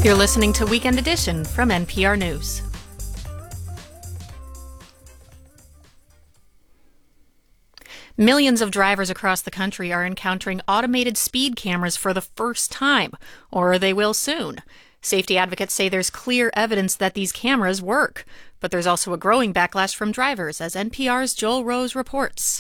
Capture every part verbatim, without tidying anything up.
You're listening to Weekend Edition from N P R News. Millions of drivers across the country are encountering automated speed cameras for the first time, or they will soon. Safety advocates say there's clear evidence that these cameras work, but there's also a growing backlash from drivers, as N P R's Joel Rose reports.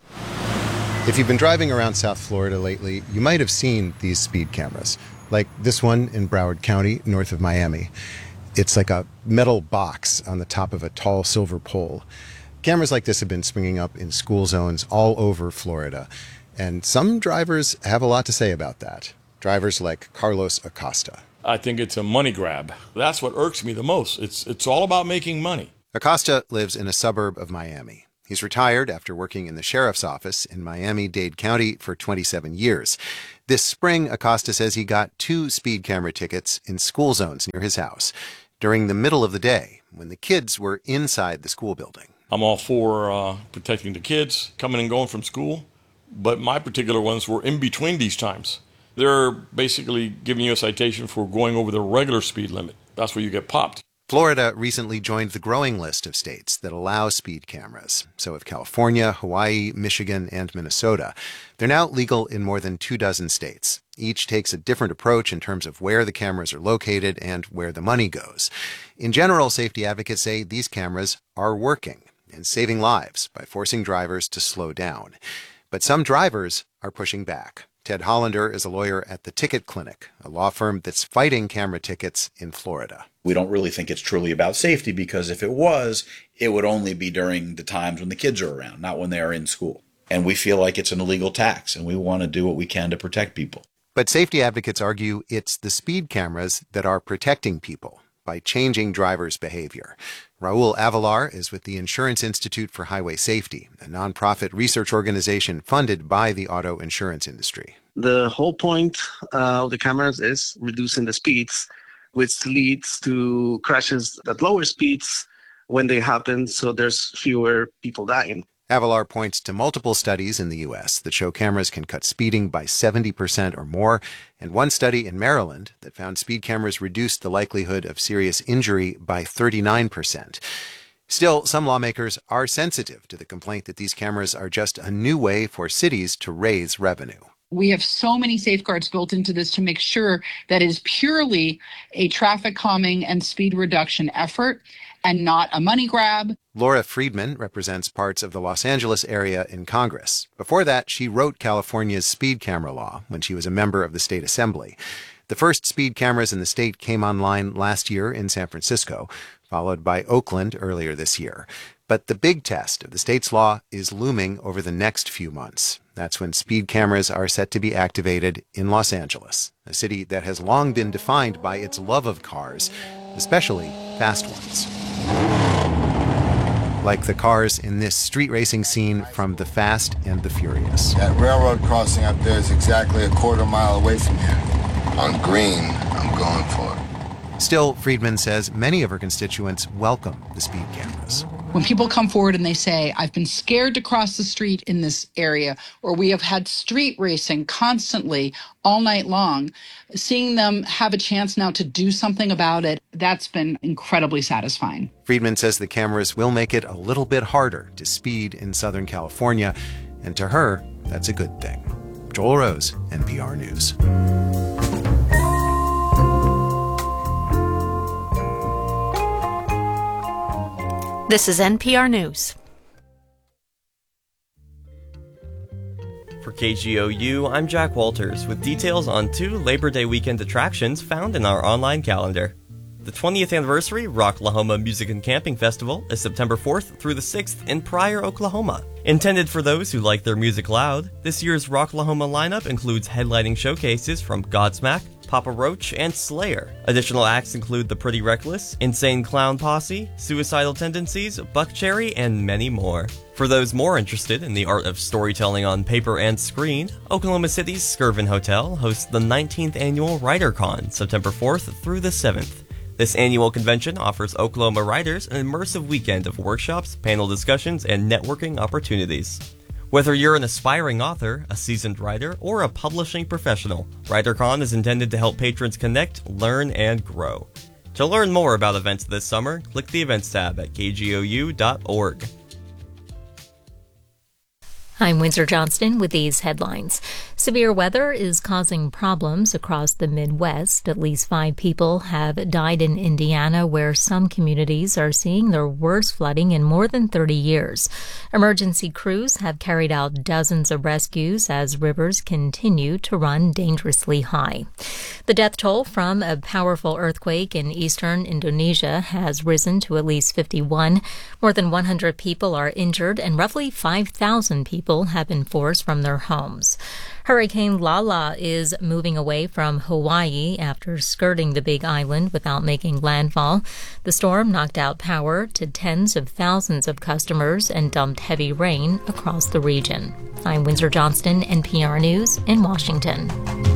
If you've been driving around South Florida lately, you might have seen these speed cameras, like this one in Broward County, north of Miami. It's like a metal box on the top of a tall silver pole. Cameras like this have been springing up in school zones all over Florida, and some drivers have a lot to say about that. Drivers like Carlos Acosta. I think it's a money grab. That's what irks me the most. It's it's all about making money. Acosta lives in a suburb of Miami. He's retired after working in the sheriff's office in Miami-Dade County for twenty-seven years. This spring, Acosta says he got two speed camera tickets in school zones near his house during the middle of the day when the kids were inside the school building. I'm all for uh, protecting the kids coming and going from school, but my particular ones were in between these times. They're basically giving you a citation for going over the regular speed limit. That's where you get popped. Florida recently joined the growing list of states that allow speed cameras. So have California, Hawaii, Michigan, and Minnesota. They're now legal in more than two dozen states. Each takes a different approach in terms of where the cameras are located and where the money goes. In general, safety advocates say these cameras are working and saving lives by forcing drivers to slow down. But some drivers are pushing back. Ted Hollander is a lawyer at the Ticket Clinic, a law firm that's fighting camera tickets in Florida. We don't really think it's truly about safety, because if it was, it would only be during the times when the kids are around, not when they are in school. And we feel like it's an illegal tax, and we want to do what we can to protect people. But safety advocates argue it's the speed cameras that are protecting people by changing drivers' behavior. Raul Avalar is with the Insurance Institute for Highway Safety, a nonprofit research organization funded by the auto insurance industry. The whole point uh, of the cameras is reducing the speeds, which leads to crashes at lower speeds when they happen, so there's fewer people dying. Avalar points to multiple studies in the U S that show cameras can cut speeding by seventy percent or more, and one study in Maryland that found speed cameras reduced the likelihood of serious injury by thirty-nine percent. Still, some lawmakers are sensitive to the complaint that these cameras are just a new way for cities to raise revenue. We have so many safeguards built into this to make sure that it is purely a traffic calming and speed reduction effort and not a money grab. Laura Friedman represents parts of the Los Angeles area in Congress. Before that, she wrote California's speed camera law when she was a member of the state assembly. The first speed cameras in the state came online last year in San Francisco, followed by Oakland earlier this year. But the big test of the state's law is looming over the next few months. That's when speed cameras are set to be activated in Los Angeles, a city that has long been defined by its love of cars, especially fast ones. Like the cars in this street racing scene from The Fast and the Furious. That railroad crossing up there is exactly a quarter mile away from here. On green, I'm going for it. Still, Friedman says many of her constituents welcome the speed cameras. When people come forward and they say, I've been scared to cross the street in this area, or we have had street racing constantly all night long, seeing them have a chance now to do something about it, that's been incredibly satisfying. Friedman says the cameras will make it a little bit harder to speed in Southern California, and to her, that's a good thing. Joel Rose, N P R News. This is N P R News. For K G O U, I'm Jack Walters with details on two Labor Day weekend attractions found in our online calendar. The twentieth anniversary Rocklahoma Music and Camping Festival is September fourth through the sixth in Pryor, Oklahoma. Intended for those who like their music loud, this year's Rocklahoma lineup includes headlining showcases from Godsmack, Papa Roach, and Slayer. Additional acts include The Pretty Reckless, Insane Clown Posse, Suicidal Tendencies, Buckcherry, and many more. For those more interested in the art of storytelling on paper and screen, Oklahoma City's Skirvin Hotel hosts the nineteenth annual WriterCon, September fourth through the seventh. This annual convention offers Oklahoma writers an immersive weekend of workshops, panel discussions, and networking opportunities. Whether you're an aspiring author, a seasoned writer, or a publishing professional, WriterCon is intended to help patrons connect, learn, and grow. To learn more about events this summer, click the Events tab at k g o u dot org. I'm Windsor Johnston with these headlines. Severe weather is causing problems across the Midwest. At least five people have died in Indiana, where some communities are seeing their worst flooding in more than thirty years. Emergency crews have carried out dozens of rescues as rivers continue to run dangerously high. The death toll from a powerful earthquake in eastern Indonesia has risen to at least fifty-one. More than one hundred people are injured and roughly five thousand people have been forced from their homes. Hurricane Lala is moving away from Hawaii after skirting the Big Island without making landfall. The storm knocked out power to tens of thousands of customers and dumped heavy rain across the region. I'm Windsor Johnston, N P R News in Washington.